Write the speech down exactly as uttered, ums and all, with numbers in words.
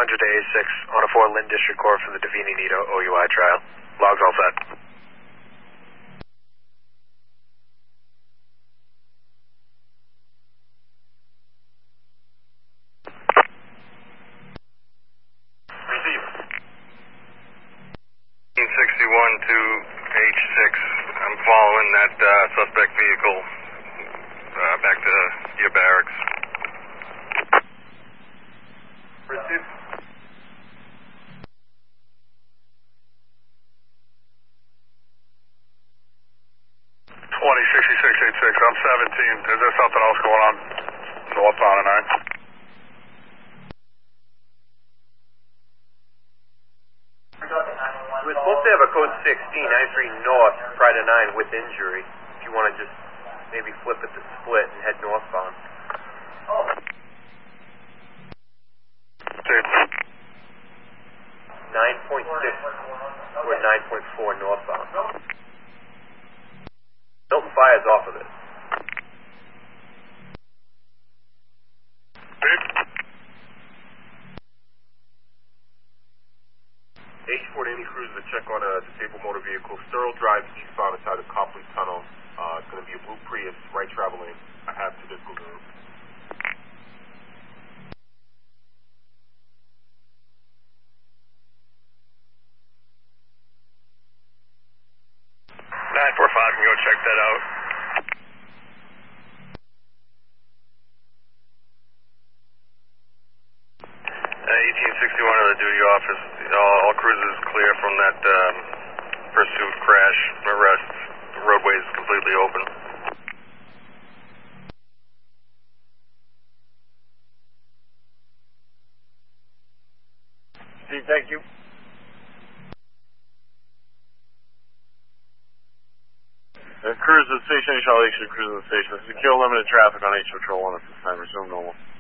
hundred to A six on a four Lynn District Court for the Davini Nito O U I trial. Logs all set. Receive. fifteen sixty-one to H six. I'm following that uh, suspect vehicle uh, back to your barracks. Receive. twenty sixty-six eighty-six. I'm seventeen. Is there something else going on northbound and nine? We're supposed to have a code sixteen, nine three north, prior to nine with injury. If you want to just maybe flip it to split and head northbound. nine point six or nine point four northbound. Milton fires off of it. H four to any cruiser to check on a disabled motor vehicle. Searle Drive eastbound inside of Copley Tunnel. Uh, it's going to be a blue Prius, right travel lane. I have two vehicles in. nine four five can go check that out. Uh, eighteen sixty-one to the duty office. All, all cruisers clear from that um, pursuit crash arrest. The roadway is completely open. Steve, thank you. Uh, cruise the station, H L H, cruise the station. Secure limited traffic on H patrol one at this time. Resume normal.